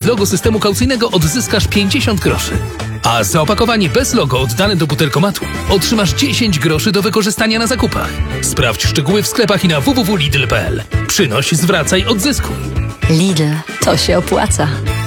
logo systemu kaucyjnego odzyskasz 50 groszy. A za opakowanie bez logo oddane do butelkomatu otrzymasz 10 groszy do wykorzystania na zakupach. Sprawdź szczegóły w sklepach i na www.lidl.pl. Przynoś, zwracaj, odzyskuj. Lidl, to się opłaca.